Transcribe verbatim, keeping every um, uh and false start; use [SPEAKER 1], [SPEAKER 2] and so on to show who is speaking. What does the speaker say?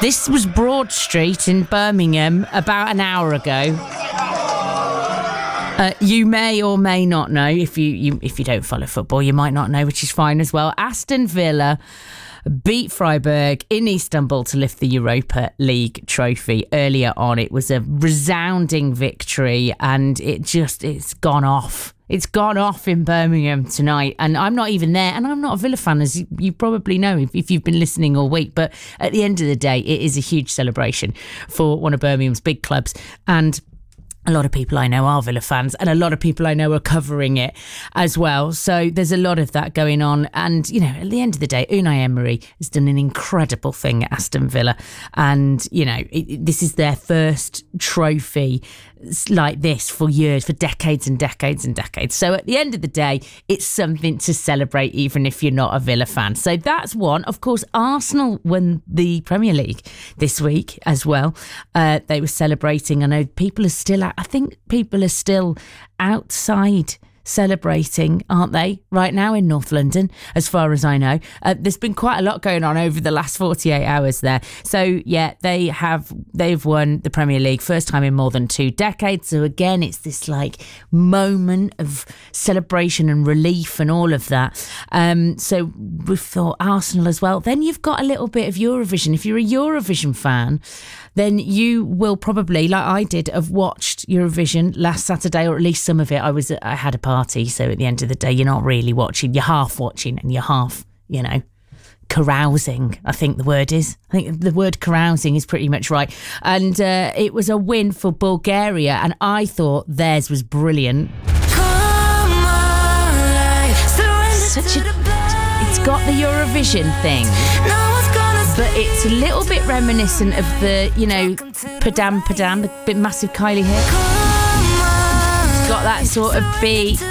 [SPEAKER 1] This was Broad Street in Birmingham about an hour ago. Uh, you may or may not know, if you, you if you don't follow football, you might not know, which is fine as well. Aston Villa beat Freiburg in Istanbul to lift the Europa League trophy earlier on. It was a resounding victory, and it just, it's gone off. It's gone off in Birmingham tonight, and I'm not even there, and I'm not a Villa fan, as you, you probably know if, if you've been listening all week, but at the end of the day, it is a huge celebration for one of Birmingham's big clubs, and a lot of people I know are Villa fans, and a lot of people I know are covering it as well. So there's a lot of that going on. And, you know, at the end of the day, Unai Emery has done an incredible thing at Aston Villa. And, you know, it, this is their first trophy like this for years, for decades and decades and decades. So at the end of the day, it's something to celebrate, even if you're not a Villa fan. So that's one. Of course, Arsenal won the Premier League this week as well. Uh, they were celebrating. I know people are still, I think people are still outside celebrating, aren't they, right now in North London, as far as I know. Uh, there's been quite a lot going on over the last forty-eight hours there. So yeah, they have they've won the Premier League, first time in more than two decades. So again, it's this like moment of celebration and relief and all of that. Um, so we've thought Arsenal as well. Then you've got a little bit of Eurovision. If you're a Eurovision fan, then you will probably, like I did, have watched Eurovision last Saturday, or at least some of it. I was, I had a party, so at the end of the day, you're not really watching. You're half watching, and you're half, you know, carousing, I think the word is. I think the word carousing is pretty much right. And uh, it was a win for Bulgaria, and I thought theirs was brilliant. Such a, it's got the Eurovision thing. But it's a little bit reminiscent of the, you know, Padam Padam, the big massive Kylie hit. It's got that sort of beat.